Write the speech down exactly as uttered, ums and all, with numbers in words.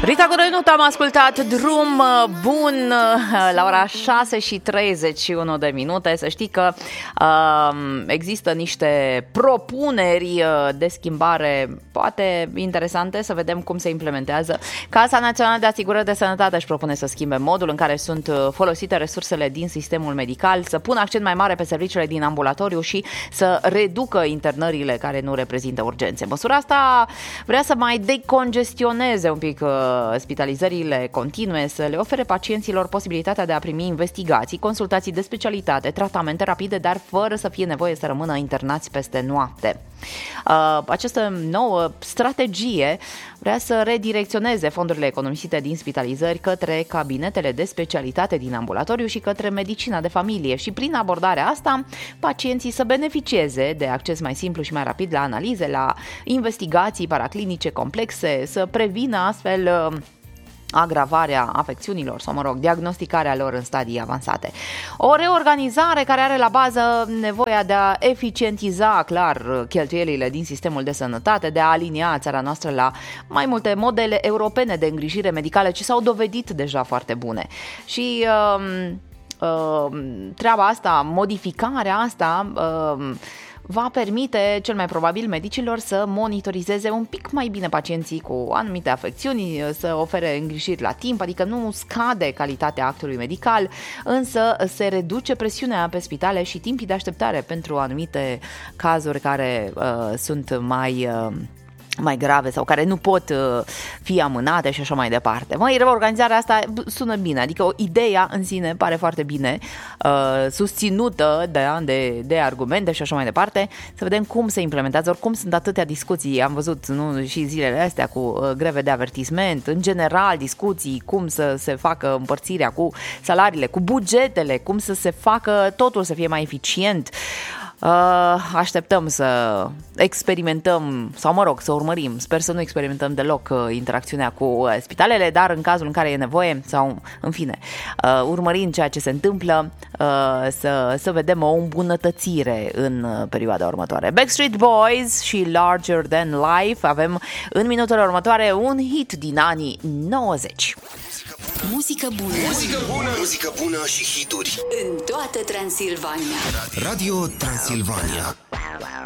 Rita Codăinuț, am ascultat Drum Bun la ora șase și treizeci și unu de minute. Să știi că uh, există niște propuneri de schimbare poate interesante, să vedem cum se implementează. Casa Națională de Asigurări de Sănătate își propune să schimbe modul în care sunt folosite resursele din sistemul medical, să pună accent mai mare pe serviciile din ambulatoriu și să reducă internările care nu reprezintă urgențe. Măsura asta vrea să mai decongestioneze un pic spitalizările continue, să le ofere pacienților posibilitatea de a primi investigații, consultații de specialitate, tratamente rapide, dar fără să fie nevoie să rămână internați peste noapte. Această nouă strategie vrea să redirecționeze fondurile economisite din spitalizări către cabinetele de specialitate din ambulatoriu și către medicina de familie și prin abordarea asta pacienții să beneficieze de acces mai simplu și mai rapid la analize, la investigații paraclinice complexe, să prevină astfel agravarea afecțiunilor sau, mă rog, diagnosticarea lor în stadii avansate. O reorganizare care are la bază nevoia de a eficientiza clar cheltuielile din sistemul de sănătate, de a alinia țara noastră la mai multe modele europene de îngrijire medicală ce s-au dovedit deja foarte bune. Și uh, uh, treaba asta, modificarea asta uh, va permite cel mai probabil medicilor să monitorizeze un pic mai bine pacienții cu anumite afecțiuni, să ofere îngrijiri la timp, adică nu scade calitatea actului medical, însă se reduce presiunea pe spitale și timpii de așteptare pentru anumite cazuri care uh, sunt mai... Uh, mai grave sau care nu pot uh, fi amânate și așa mai departe. Măi, reorganizarea asta sună bine, adică o ideea în sine pare foarte bine, uh, susținută de ani de, de argumente și așa mai departe. Să vedem cum se implementează. Oricum sunt atâtea discuții, am văzut nu, și zilele astea cu uh, greve de avertisment, în general discuții, cum să se facă împărțirea cu salariile, cu bugetele, cum să se facă totul să fie mai eficient. Așteptăm să experimentăm, sau mă rog, să urmărim, sper să nu experimentăm deloc interacțiunea cu spitalele, dar în cazul în care e nevoie, sau în fine, urmărind ceea ce se întâmplă, să, să vedem o îmbunătățire în perioada următoare. Backstreet Boys și Larger Than Life. Avem în minutele următoare un hit din anii nouăzeci. Muzică bună. Muzică bună. Muzică bună și hituri în toată Transilvania. Radio Transilvania.